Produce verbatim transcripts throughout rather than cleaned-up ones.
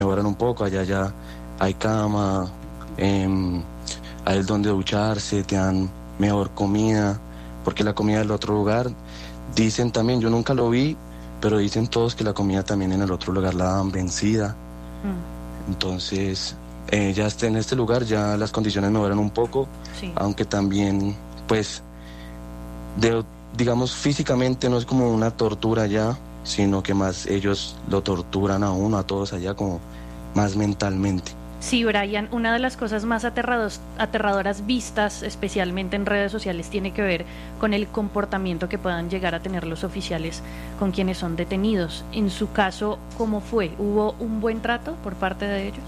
mejoran un poco, allá ya hay cama, eh, hay donde ducharse, te dan mejor comida, porque la comida del otro lugar, dicen también, yo nunca lo vi, pero dicen todos que la comida también en el otro lugar la dan vencida. Mm. Entonces, eh, ya en este lugar ya las condiciones mejoran un poco, sí. Aunque también, pues, de, digamos, físicamente no es como una tortura ya, sino que más ellos lo torturan a uno, a todos allá, como más mentalmente. Sí, Brian, una de las cosas más aterrados, aterradoras vistas, especialmente en redes sociales, tiene que ver con el comportamiento que puedan llegar a tener los oficiales con quienes son detenidos. En su caso, ¿cómo fue? ¿Hubo un buen trato por parte de ellos?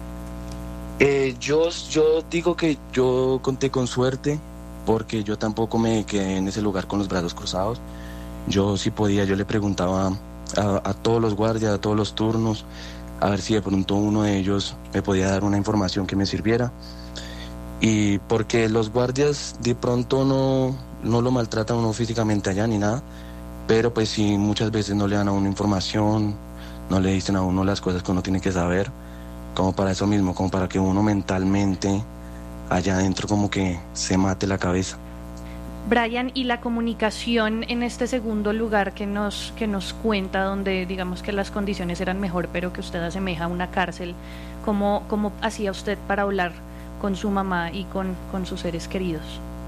Eh, yo, yo digo que yo conté con suerte, porque yo tampoco me quedé en ese lugar con los brazos cruzados. Yo sí podía, yo le preguntaba a, a todos los guardias, a todos los turnos, a ver si de pronto uno de ellos me podía dar una información que me sirviera. Y porque los guardias de pronto no, no lo maltratan a uno físicamente allá ni nada, pero pues sí muchas veces no le dan a uno información, no le dicen a uno las cosas que uno tiene que saber, como para eso mismo, como para que uno mentalmente allá adentro como que se mate la cabeza. Brian, y la comunicación en este segundo lugar que nos, que nos cuenta, donde digamos que las condiciones eran mejor, pero que usted asemeja a una cárcel, ¿cómo, cómo hacía usted para hablar con su mamá y con, con sus seres queridos?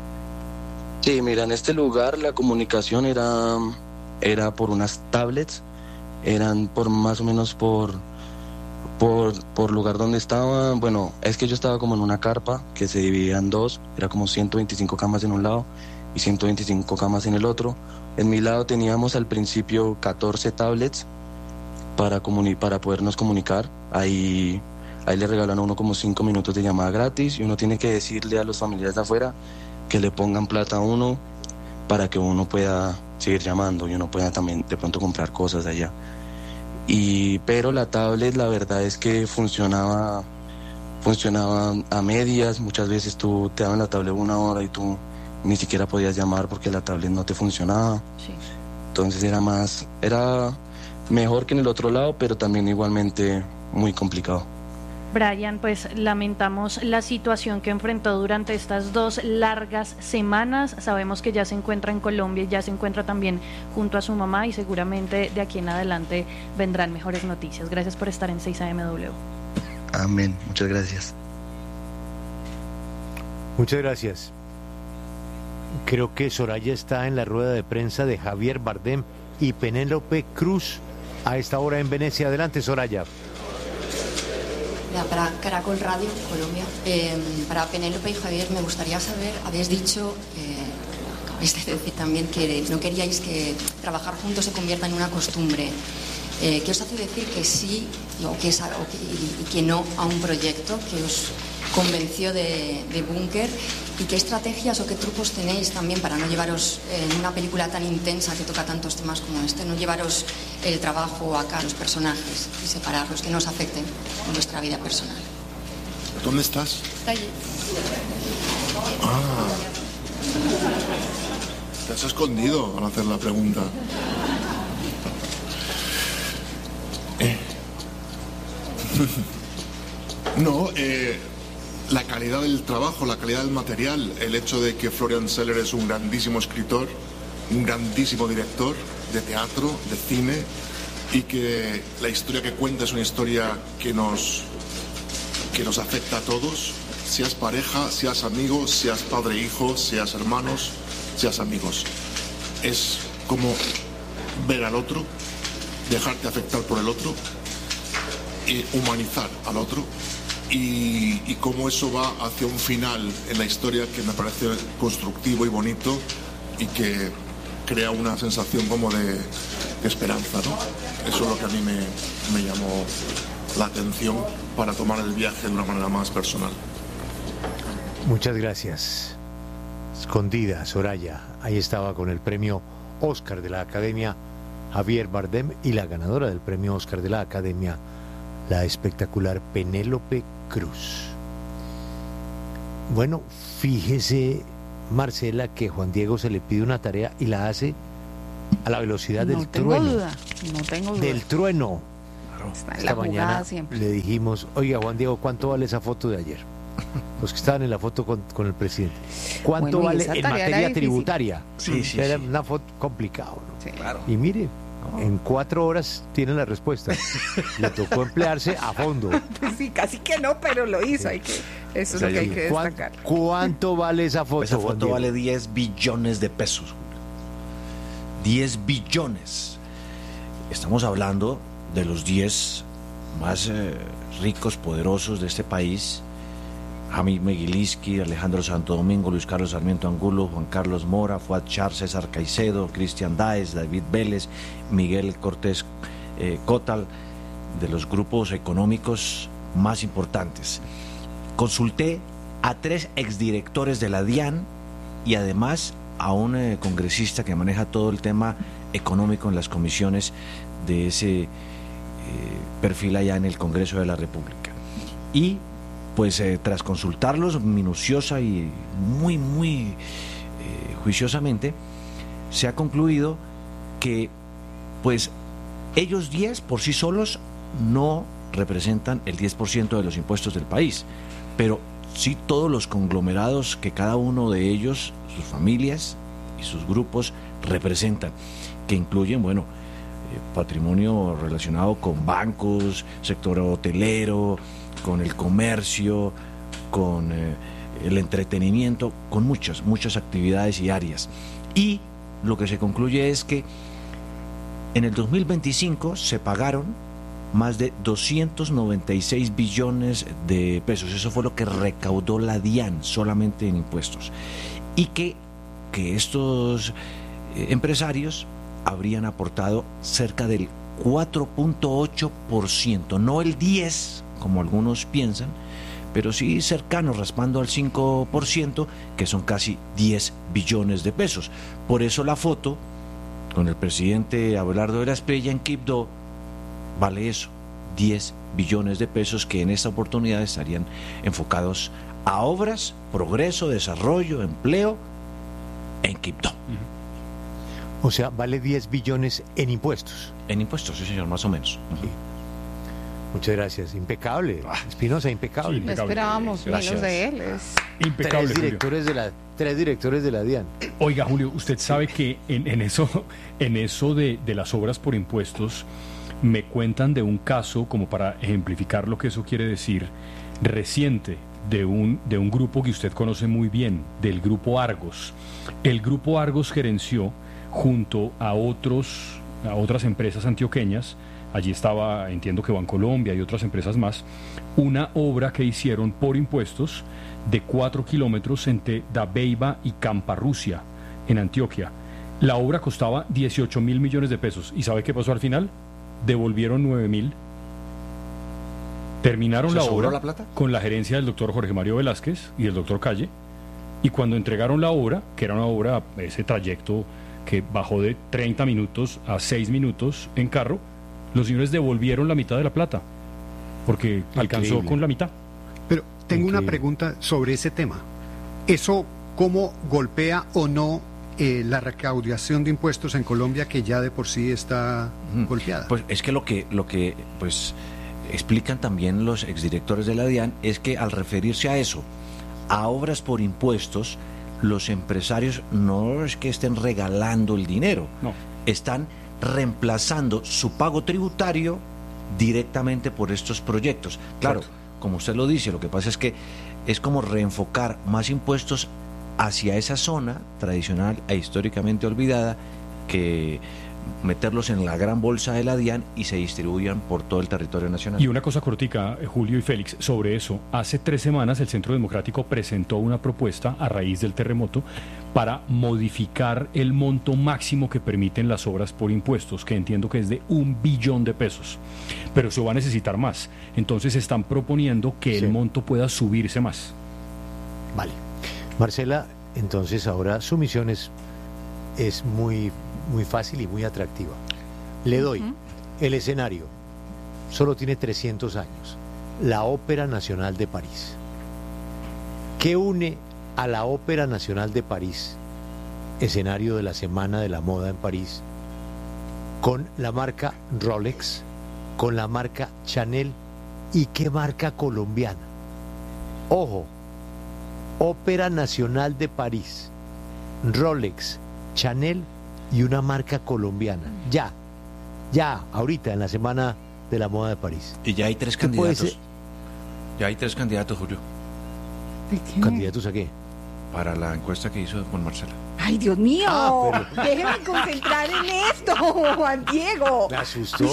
Sí, mira, en este lugar la comunicación era, era por unas tablets, eran por más o menos por, por, por lugar donde estaba. Bueno, es que yo estaba como en una carpa que se dividía en dos, era como ciento veinticinco camas en un lado y ciento veinticinco camas en el otro. En mi lado teníamos al principio catorce tablets para, comuni- para podernos comunicar. Ahí, ahí le regalan a uno como cinco minutos de llamada gratis y uno tiene que decirle a los familiares de afuera que le pongan plata a uno para que uno pueda seguir llamando y uno pueda también de pronto comprar cosas allá. Y, pero la tablet, la verdad es que funcionaba, funcionaba a medias. Muchas veces tú te daban la tablet una hora y tú ni siquiera podías llamar porque la tablet no te funcionaba. Sí. Entonces era más, era mejor que en el otro lado, pero también igualmente muy complicado. Brian, pues lamentamos la situación que enfrentó durante estas dos largas semanas. Sabemos que ya se encuentra en Colombia y ya se encuentra también junto a su mamá, y seguramente de aquí en adelante vendrán mejores noticias. Gracias por estar en seis A M W. Amén, muchas gracias. Muchas gracias. Creo que Soraya está en la rueda de prensa de Javier Bardem y Penélope Cruz a esta hora en Venecia. Adelante, Soraya. Para Caracol Radio, Colombia. Eh, para Penélope y Javier, me gustaría saber, habéis dicho, eh, acabáis de decir también que no queríais que trabajar juntos se convierta en una costumbre. Eh, ¿Qué os hace decir que sí o que, es, o que, y, y que no a un proyecto que os convenció de, de Búnker? ¿Y qué estrategias o qué trucos tenéis también para no llevaros en una película tan intensa que toca tantos temas como este, no llevaros el trabajo acá, los personajes, y separarlos, que no os afecten en vuestra vida personal? ¿Dónde estás? Está allí. Ah. Te has escondido al hacer la pregunta. Eh. No, eh... la calidad del trabajo, la calidad del material, el hecho de que Florian Zeller es un grandísimo escritor, un grandísimo director de teatro, de cine, y que la historia que cuenta es una historia que nos, que nos afecta a todos, seas pareja, seas amigo, seas padre e hijo, seas hermanos, seas amigos. Es como ver al otro, dejarte afectar por el otro y humanizar al otro. Y, y cómo eso va hacia un final en la historia que me parece constructivo y bonito y que crea una sensación como de, de esperanza, ¿no? Eso es lo que a mí me, me llamó la atención para tomar el viaje de una manera más personal. Muchas gracias. Escondida, Soraya. Ahí estaba con el premio Oscar de la Academia Javier Bardem y la ganadora del premio Oscar de la Academia, la espectacular Penélope Cruz. Bueno, fíjese, Marcela, que Juan Diego se le pide una tarea y la hace a la velocidad no del tengo trueno. Duda, no tengo duda. Del trueno. Claro. Está en Esta la mañana jugada siempre. le dijimos, oiga, Juan Diego, ¿cuánto vale esa foto de ayer? Los que estaban en la foto con, con el presidente. ¿Cuánto Bueno, y vale esa en tarea era materia difícil. tributaria? Sí, sí, Era sí. una foto complicado, ¿no? Sí. Claro. Y mire, en cuatro horas tiene la respuesta. Le tocó emplearse a fondo. Pues sí, casi que no, pero lo hizo. Hay que, eso O sea, es lo que hay yo- que ¿Cuán- destacar. ¿Cuánto vale esa foto? Esa Juan foto Diego? vale diez billones de pesos, Julio. diez billones. Estamos hablando de los diez más eh, ricos, poderosos de este país. Hamid Megiliski, Alejandro Santo Domingo, Luis Carlos Sarmiento Angulo, Juan Carlos Mora, Fuad Char, César Caicedo, Cristian Daes, David Vélez, Miguel Cortés eh, Cotal, de los grupos económicos más importantes. Consulté a tres exdirectores de la DIAN y además a un eh, congresista que maneja todo el tema económico en las comisiones de ese eh, perfil allá en el Congreso de la República. Y pues eh, tras consultarlos minuciosa y muy, muy eh, juiciosamente, se ha concluido que pues ellos diez por sí solos no representan el diez por ciento de los impuestos del país, pero sí todos los conglomerados que cada uno de ellos, sus familias y sus grupos representan, que incluyen, bueno, eh, patrimonio relacionado con bancos, sector hotelero, con el comercio, con eh, el entretenimiento, con muchas, muchas actividades y áreas. Y lo que se concluye es que en el dos mil veinticinco se pagaron más de doscientos noventa y seis billones de pesos. Eso fue lo que recaudó la DIAN solamente en impuestos. Y que, que estos eh, empresarios habrían aportado cerca del cuatro punto ocho por ciento, no el diez por ciento como algunos piensan, pero sí cercano, raspando al cinco por ciento, que son casi diez billones de pesos. Por eso la foto con el presidente Abelardo de la Espriella en Quibdó vale eso, diez billones de pesos, que en esta oportunidad estarían enfocados a obras, progreso, desarrollo, empleo en Quibdó. O sea, vale diez billones en impuestos. En impuestos, sí señor, más o menos. Sí. Muchas gracias. Impecable. Espinosa, impecable. No esperábamos Gracias. menos de él. Es... Impecable, Tres Julio. directores de la, tres directores de la DIAN. Oiga, Julio, usted sabe que en, en eso, en eso de, de las obras por impuestos, me cuentan de un caso, como para ejemplificar lo que eso quiere decir, reciente, de un, de un grupo que usted conoce muy bien, del Grupo Argos. El Grupo Argos gerenció junto a otros, a otras empresas antioqueñas. Allí estaba, entiendo que Bancolombia y otras empresas más, una obra que hicieron por impuestos de cuatro kilómetros entre Dabeiba y Camparrusia, en Antioquia. La obra costaba dieciocho mil millones de pesos. ¿Y sabe qué pasó al final? Devolvieron nueve mil. Terminaron ¿Se la sobró obra la plata? con la gerencia del doctor Jorge Mario Velázquez y del doctor Calle. Y cuando entregaron la obra, que era una obra, ese trayecto que bajó de treinta minutos a seis minutos en carro, los señores devolvieron la mitad de la plata, porque alcanzó Increíble. con la mitad. Pero tengo una Increíble. pregunta sobre ese tema. ¿Eso cómo golpea o no eh, la recaudación de impuestos en Colombia, que ya de por sí está Ujú. golpeada? Pues es que lo que, lo que pues explican también los exdirectores de la DIAN es que al referirse a eso, a obras por impuestos, los empresarios no es que estén regalando el dinero, No. están reemplazando su pago tributario directamente por estos proyectos. Claro, Exacto. como usted lo dice, lo que pasa es que es como reenfocar más impuestos hacia esa zona tradicional e históricamente olvidada, que meterlos en la gran bolsa de la DIAN y se distribuyan por todo el territorio nacional. Y una cosa cortica, eh, Julio y Félix, sobre eso. Hace tres semanas el Centro Democrático presentó una propuesta a raíz del terremoto para modificar el monto máximo que permiten las obras por impuestos, que entiendo que es de un billón de pesos. Pero se va a necesitar más. Entonces están proponiendo que Sí. el monto pueda subirse más. Vale. Marcela, entonces ahora su misión es, es muy, muy fácil y muy atractiva. Le doy Ujú. el escenario. Solo tiene trescientos años. La Ópera Nacional de París. ¿Qué une a la Ópera Nacional de París, escenario de la Semana de la Moda en París, con la marca Rolex con la marca Chanel y qué marca colombiana. Ojo, Ópera Nacional de París, Rolex, Chanel y una marca colombiana. Ya, ya, ahorita en la Semana de la Moda de París. Y ya hay tres ¿Qué puede candidatos. ser? Ya hay tres candidatos, Julio, ¿De qué? ¿Candidatos a qué? para la encuesta que hizo con Marcela. Ay, Dios mío. Ah, Déjeme concentrar en esto, Juan Diego. Me asustó.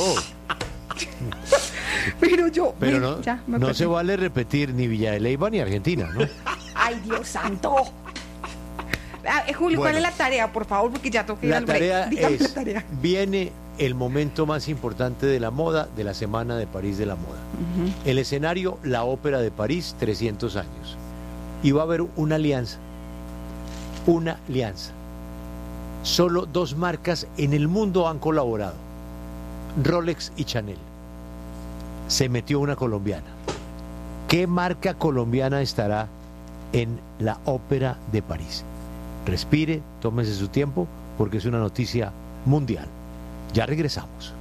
Pero yo. Pero bueno, no, ya, me no perdí. se vale repetir ni Villa de Leyva ni Argentina, ¿no? Ay, Dios santo. Ah, eh, Julio, ¿cuál Bueno. es la tarea, por favor? Porque ya toqué ir La al break. tarea Dígame la es, tarea. viene el momento más importante de la moda, de la Semana de París de la Moda. El escenario, la Ópera de París, trescientos años. Y va a haber una alianza, una alianza. Solo dos marcas en el mundo han colaborado, Rolex y Chanel. Se metió una colombiana. ¿Qué marca colombiana estará en la Ópera de París? Respire, tómese su tiempo, porque es una noticia mundial. Ya regresamos.